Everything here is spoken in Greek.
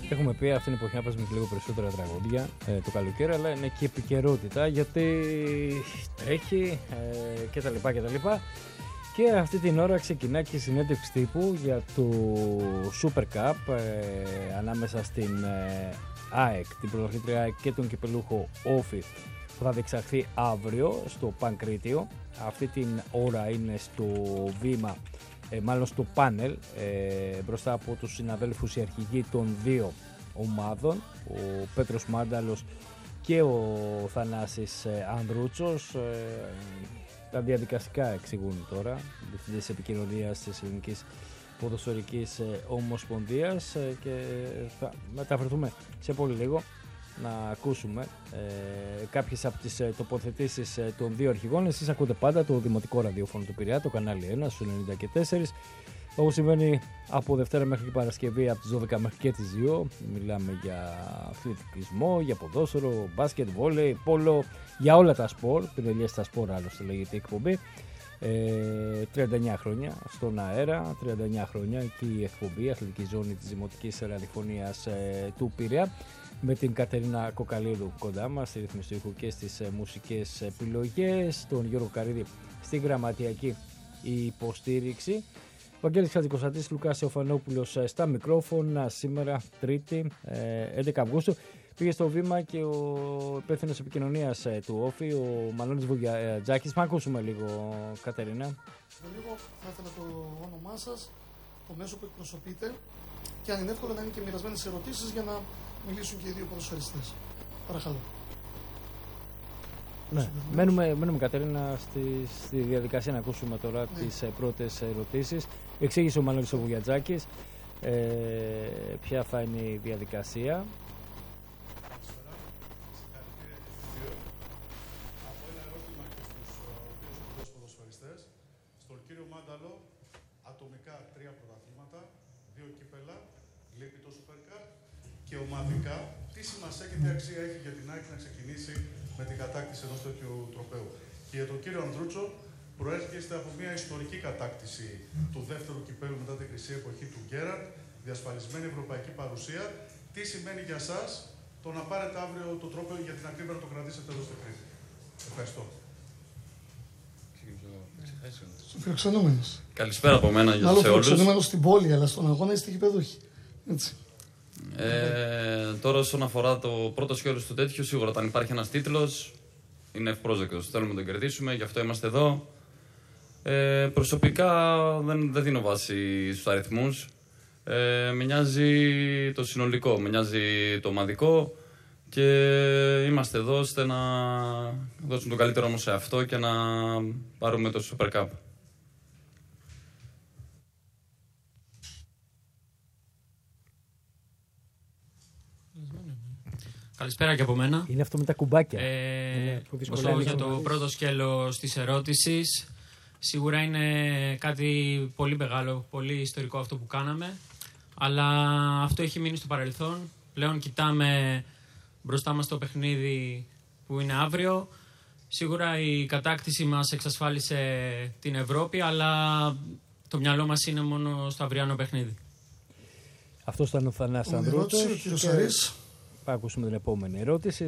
Έχουμε πει αυτήν την εποχή να παίζουμε λίγο περισσότερα τραγούδια το καλοκαίρι, αλλά είναι και επικαιρότητα γιατί τρέχει κτλ. Και αυτή την ώρα ξεκινά και η συνέντευξη τύπου για το Super Cup ανάμεσα στην ΑΕΚ, την πρωταθλήτρια ΑΕΚ και τον κυπελούχο Όφη, που θα διεξαχθεί αύριο στο Πανκρίτιο. Αυτή την ώρα είναι στο βήμα, μάλλον στο πάνελ, μπροστά από τους συναδέλφους οι αρχηγοί των δύο ομάδων, ο Πέτρος Μάνταλος και ο Θανάσης Ανδρούτσος. Τα διαδικαστικά εξηγούν τώρα διευθυντής επικοινωνίας της Ελληνικής Ποδοσφαιρικής Ομοσπονδίας και θα μεταφερθούμε σε πολύ λίγο να ακούσουμε κάποιες από τις τοποθετήσεις των δύο αρχηγών. Εσείς ακούτε πάντα το Δημοτικό Ραδιόφωνο του Πειραιά, το κανάλι 1 στους 94. Όπως συμβαίνει από Δευτέρα μέχρι και Παρασκευή από τις 12 μέχρι και τις 2. Μιλάμε για αθλητισμό, για ποδόσφαιρο, μπάσκετ, βόλεϊ, πόλο, για όλα τα σπορ. Πινελιές στα σπορ, άλλωστε λέγεται η εκπομπή. 39 χρόνια στον αέρα, 39 χρόνια και η εκπομπή Αθλητική Ζώνη της Δημοτικής Ραδιοφωνίας του Πειραιά, με την Κατερίνα Κοκαλίδου κοντά μας στη ρύθμιση του ήχου και στις μουσικές επιλογές, τον Γιώργο Καρίδη στη γραμματιακή υποστήριξη, Βαγγέλης Χατζικοσταντής, Λουκάς Ιωφανόπουλος στα μικρόφωνα. Σήμερα Τρίτη 11 Αυγούστου πήγε στο βήμα και ο υπεύθυνος επικοινωνίας του Όφη, ο Μανώλης Βουγιατζάκης. Μα ακούσουμε λίγο, Κατερίνα. Λίγο θα ήθελα το όνομά σας, το μέσο που εκπροσωπείτε και αν είναι εύκολο να είναι και μοιρασμένες ερωτήσεις για να μιλήσουν και οι δύο ποδοσφαιριστές. Παρακαλώ. Ναι, μένουμε Κατερίνα στη διαδικασία να ακούσουμε τώρα τις πρώτες ερωτήσεις. Εξήγησε ο Μανώλης ο Βουγιατζάκης ποια θα είναι η διαδικασία. Στον κύριο Μάνταλο, ατομικά 3 πρωταθλήματα, 2 κύπελα, λείπει το Super Cup, και ομαδικά τι σημασία και τι αξία έχει για την ΑΕΚ να ξεκινήσει με την κατάκτηση ενός τέτοιου τροπαίου. Και για τον κύριο Ανδρούτσο, προέρχεστε από μια ιστορική κατάκτηση του δεύτερου κυπέλου μετά την χρυσή εποχή του Γκέραντ, διασφαλισμένη ευρωπαϊκή παρουσία. Τι σημαίνει για εσάς το να πάρετε αύριο το τρόπαιο, για την ακρίβεια να το κρατήσετε εδώ στην Κρήτη? Ευχαριστώ. Καλησπέρα από μένα για όλους. Φιλοξενούμενος στην πόλη, αλλά στον αγώνα είστε γηπεδούχοι. Έτσι. Τώρα, όσον αφορά το πρώτο σκέλος του τέτοιου, σίγουρα όταν υπάρχει ένας τίτλος είναι ευπρόσδεκτος. Θέλουμε να τον κερδίσουμε, γι' αυτό είμαστε εδώ. Προσωπικά δεν δίνω βάση στους αριθμούς. Με νοιάζει το συνολικό, με νοιάζει το ομαδικό και είμαστε εδώ ώστε να δώσουμε το καλύτερο όμως σε αυτό και να πάρουμε το Super Cup. Καλησπέρα και από μένα. Είναι αυτό με τα κουμπάκια. Όσο για το πρώτο σκέλος της ερώτησης, σίγουρα είναι κάτι πολύ μεγάλο, πολύ ιστορικό αυτό που κάναμε, αλλά αυτό έχει μείνει στο παρελθόν. Πλέον κοιτάμε μπροστά μας το παιχνίδι που είναι αύριο. Σίγουρα η κατάκτηση μας εξασφάλισε την Ευρώπη, αλλά το μυαλό μας είναι μόνο στο αυριανό παιχνίδι. Αυτό ήταν ο Θανάσης Ανδρούτσος. Θα ακούσουμε την επόμενη ερώτηση.